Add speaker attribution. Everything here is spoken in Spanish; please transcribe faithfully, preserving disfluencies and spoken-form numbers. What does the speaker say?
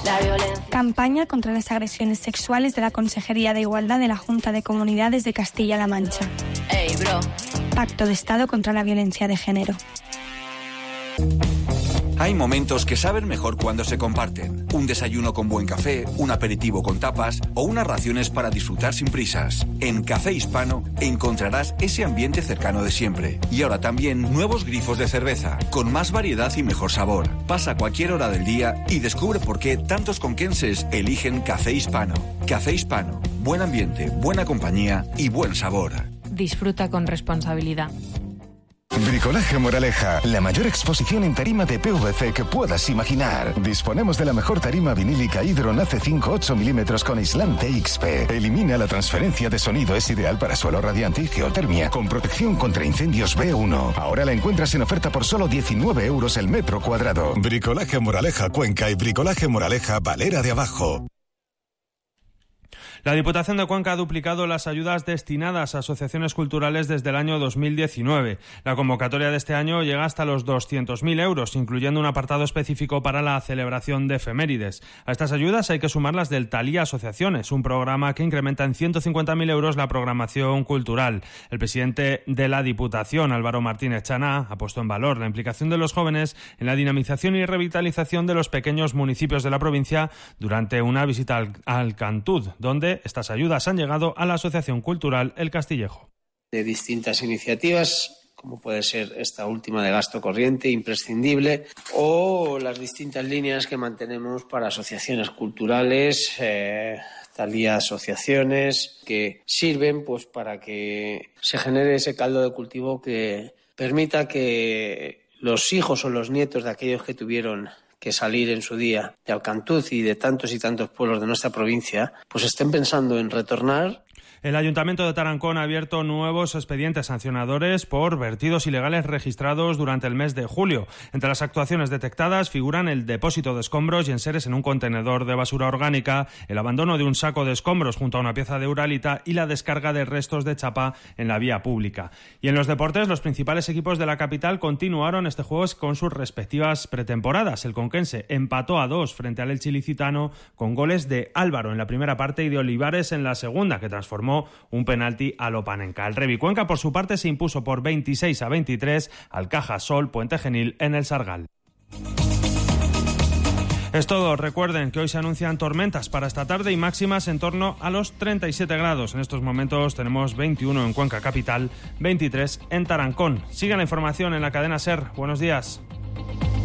Speaker 1: Campaña contra las agresiones sexuales de la Consejería de Igualdad de la Junta de Comunidades de Castilla-La Mancha. Hey, bro. Pacto de Estado contra la violencia de género.
Speaker 2: Hay momentos que saben mejor cuando se comparten. Un desayuno con buen café, un aperitivo con tapas o unas raciones para disfrutar sin prisas. En Café Hispano encontrarás ese ambiente cercano de siempre. Y ahora también nuevos grifos de cerveza, con más variedad y mejor sabor. Pasa cualquier hora del día y descubre por qué tantos conquenses eligen Café Hispano. Café Hispano, buen ambiente, buena compañía y buen sabor.
Speaker 3: Disfruta con responsabilidad.
Speaker 4: Bricolaje Moraleja, la mayor exposición en tarima de P V C que puedas imaginar. Disponemos de la mejor tarima vinílica Hydron A C cinco ocho milímetros con aislante X P. Elimina la transferencia de sonido, es ideal para suelo radiante y geotermia, con protección contra incendios B uno. Ahora la encuentras en oferta por solo diecinueve euros el metro cuadrado. Bricolaje Moraleja Cuenca y Bricolaje Moraleja Valera de Abajo.
Speaker 5: La Diputación de Cuenca ha duplicado las ayudas destinadas a asociaciones culturales desde el año dos mil diecinueve. La convocatoria de este año llega hasta los doscientos mil euros, incluyendo un apartado específico para la celebración de efemérides. A estas ayudas hay que sumar las del Talía Asociaciones, un programa que incrementa en ciento cincuenta mil euros la programación cultural. El presidente de la Diputación, Álvaro Martínez Chaná, ha puesto en valor la implicación de los jóvenes en la dinamización y revitalización de los pequeños municipios de la provincia durante una visita al, al Cantud, donde estas ayudas han llegado a la Asociación Cultural El Castillejo.
Speaker 6: De distintas iniciativas, como puede ser esta última de gasto corriente, imprescindible, o las distintas líneas que mantenemos para asociaciones culturales, eh, tal día asociaciones, que sirven pues para que se genere ese caldo de cultivo que permita que los hijos o los nietos de aquellos que tuvieron que salir en su día de Alcantuz y de tantos y tantos pueblos de nuestra provincia, pues estén pensando en retornar.
Speaker 5: El Ayuntamiento de Tarancón ha abierto nuevos expedientes sancionadores por vertidos ilegales registrados durante el mes de julio. Entre las actuaciones detectadas figuran el depósito de escombros y enseres en un contenedor de basura orgánica, el abandono de un saco de escombros junto a una pieza de uralita y la descarga de restos de chapa en la vía pública. Y en los deportes, los principales equipos de la capital continuaron este jueves con sus respectivas pretemporadas. El conquense empató a dos frente al Elche ilicitano con goles de Álvaro en la primera parte y de Olivares en la segunda, que transformó un penalti a Lopanenka. El Revi Cuenca, por su parte, se impuso por veintiséis a veintitrés al Caja Sol Puente Genil en el Sargal. Es todo. Recuerden que hoy se anuncian tormentas para esta tarde y máximas en torno a los treinta y siete grados. En estos momentos tenemos veintiuno en Cuenca capital, veintitrés en Tarancón. Sigan la información en la cadena SER. Buenos días.